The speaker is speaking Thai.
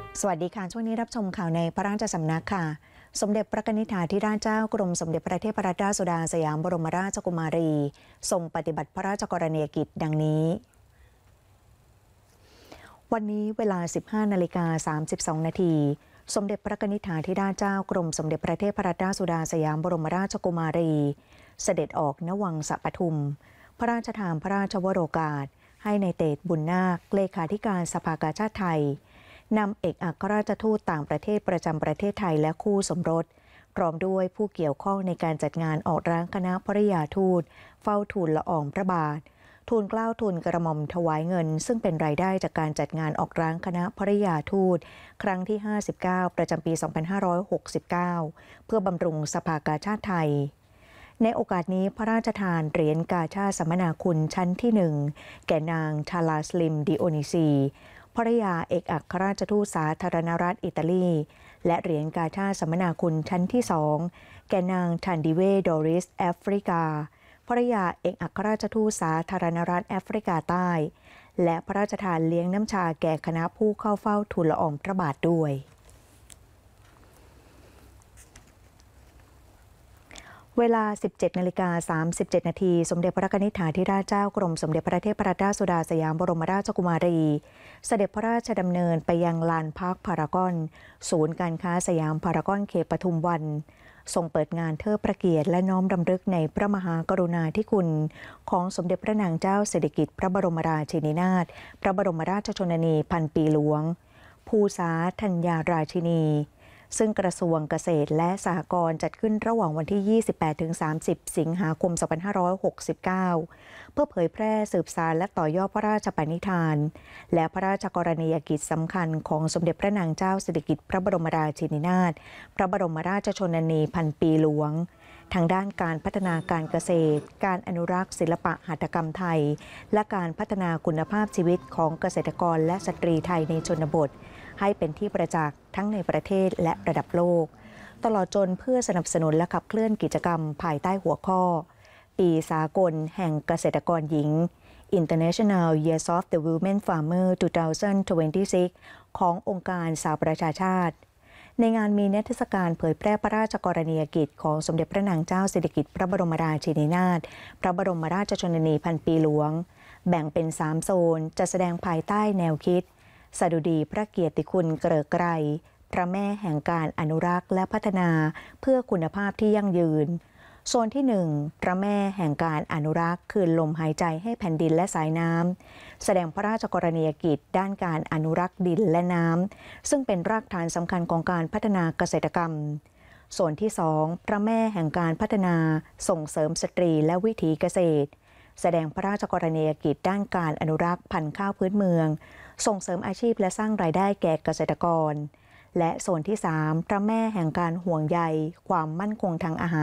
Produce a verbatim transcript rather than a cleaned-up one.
สวัสดีค่ะช่วงนี้รับชมข่าวในพระราชสำนักค่ะสมเด็จพระนิธิธิราชเจ้ากรมสมเด็จพระเทพรัตนราชสุดาสยามบรมราชกุมารีทรงปฏิบัติพระราชกรณียกิจดังนี้วันนี้เวลา สิบห้านาฬิกาสามสิบสองนาทีสมเด็จพระนิธิธิราชเจ้ากรมสมเด็จพระเทพรัตนราชสุดาสยามบรมราชกุมารีเสด็จออกณวังสะปทุมพระราชทานพระราชวโรกาสให้ในเตชบุญนาคเลขาธิการสภากาชาดไทยนำเอกอัครราชทูตต่างประเทศประจำประเทศไทยและคู่สมรสพร้อมด้วยผู้เกี่ยวข้องในการจัดงานออกร้างคณะภริยาทูตเฝ้าทูลละอองพระบาททูลเกล้าทูลกระหม่อมถวายเงินซึ่งเป็นรายได้จากการจัดงานออกร้างคณะภริยาทูตครั้งที่ห้าสิบเก้าประจำปี สองพันห้าร้อยหกสิบเก้า เพื่อบำรุงสภากาชาดไทยในโอกาสนี้พระราชทานเหรียญกาชาดสัมมนาคุณชั้นที่หนึ่งแก่นางชาลาสลิมดิโอนิซีภริยาเอกอัครราชทูตสาธารณรัฐอิตาลีและเหรียญกาชาดสัมมนาคุณชั้นที่สองแก่นางทันดิเวดอริสแอฟริกาภริยาเอกอัครราชทูตสาธารณรัฐแอฟริกาใต้และพระราชทานเลี้ยงน้ำชาแก่คณะผู้เข้าเฝ้าทูลละอองพระบาทด้วยเวลา สิบเจ็ดนาฬิกาสามสิบเจ็ดนาทีสมเด็จพระนิธิธิราชเจ้ากรมสมเด็จพระเทพรัตนราชสุดาสยามบรมราชกุมารีเสด็จพระราชดำเนินไปยังลานพักพารากอนศูนย์การค้าสยามพารากอนเขตปทุมวันทรงเปิดงานเทิดพระเกียรติและน้อมรำลึกในพระมหากรุณาธิคุณของสมเด็จพระนางเจ้าสิริกิติ์พระบรมราชินีนาถพระบรมราชชนนีพันปีหลวงภูษาธัญญาราชินีซึ่งกระทรวงเกษตรและสหกรณ์จัดขึ้นระหว่างวันที่ ยี่สิบแปดถึงสามสิบ สิงหาคม สองพันห้าร้อยหกสิบเก้า เพื่อเผยแพร่สืบสานและต่อยอดพระราชปณิธานและพระราชกรณียกิจสำคัญของสมเด็จพระนางเจ้าสิริกิติ์พระบรมราชินีนาถพระบรมราชชนนีพันปีหลวงทางด้านการพัฒนาการเกษตรการอนุรักษ์ศิลปะหัตถกรรมไทยและการพัฒนาคุณภาพชีวิตของเกษตรกรและสตรีไทยในชนบทให้เป็นที่ประจักษ์ทั้งในประเทศและระดับโลกตลอดจนเพื่อสนับสนุนและขับเคลื่อนกิจกรรมภายใต้หัวข้อปีสากลแห่งเกษตรกรหญิง International Years of the Women Farmer สองพันยี่สิบหก ขององค์การสหประชาชาติในงานมีนิทรรศการเผยแพร่พระราชกรณียกิจของสมเด็จพระนางเจ้าสิริกิติ์พระบรมราชินีนาถพระบรมราชชนนีพันปีหลวงแบ่งเป็นสามโซนจะแสดงภายใต้แนวคิดสดุดีพระเกียรติคุณเกริกไกรพระแม่แห่งการอนุรักษ์และพัฒนาเพื่อคุณภาพที่ยั่งยืนโซนที่หนึ่งพระแม่แห่งการอนุรักษ์คืนลมหายใจให้แผ่นดินและสายน้ำแสดงพระราชกรณียกิจด้านการอนุรักษ์ดินและน้ำซึ่งเป็นรากฐานสำคัญของการพัฒนาเกษตรกรรมโซนที่สองพระแม่แห่งการพัฒนาส่งเสริมสตรีและวิถีเกษตรแสดงพระราชกรณียกิจด้านการอนุรักษ์พันธุ์ข้าวพื้นเมืองส่งเสริมอาชีพและสร้างรายได้แก่เกษตรกรและโซนที่สามพระแม่แห่งการห่วงใยความมั่นคงทางอาหาร